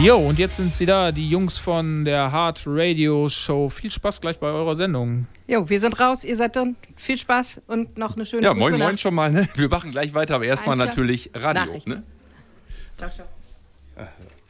Jo, und jetzt sind sie da, die Jungs von der Hard Radio Show. Viel Spaß gleich bei eurer Sendung. Jo, wir sind raus, ihr seid drin. Viel Spaß und noch eine schöne Ja, gute moin, Nacht. moin schon mal. Ne? Wir machen gleich weiter, aber erstmal natürlich Radio. Ne? Ciao, ciao.